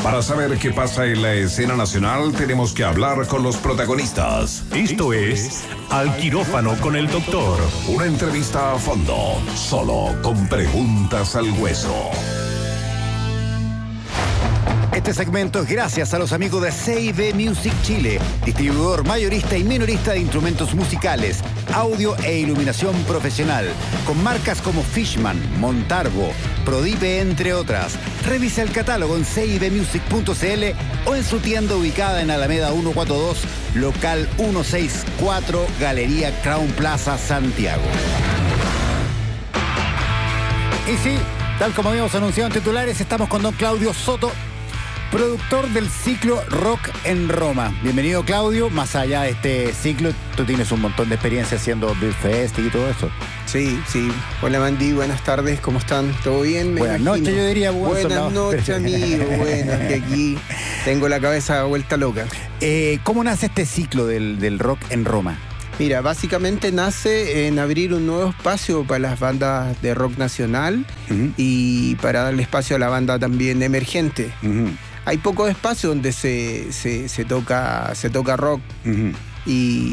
Para saber qué pasa en la escena nacional, tenemos que hablar con los protagonistas. Esto es Al Quirófano con el Doctor. Una entrevista a fondo, solo con preguntas al hueso. Este segmento es gracias a los amigos de C&B Music Chile, distribuidor mayorista y minorista de instrumentos musicales, audio e iluminación profesional, con marcas como Fishman, Montarbo, Prodipe, entre otras. Revisa el catálogo en cibmusic.cl o en su tienda ubicada en Alameda 142, local 164, Galería Crown Plaza, Santiago. Y sí, tal como habíamos anunciado en titulares, estamos con don Claudio Soto, productor del ciclo Rock en Roma. Bienvenido, Claudio. Más allá de este ciclo, tú tienes un montón de experiencia haciendo Beer Fest y todo eso. Sí. Hola, Mandy, buenas tardes, ¿cómo están? ¿Todo bien? Buenas noches, yo diría. Buenas noches, amigo. Bueno, que aquí tengo la cabeza vuelta loca. ¿Cómo nace este ciclo del Rock en Roma? Mira, básicamente nace en abrir un nuevo espacio para las bandas de rock nacional y para darle espacio a la banda también emergente. Hay poco espacio donde se toca rock y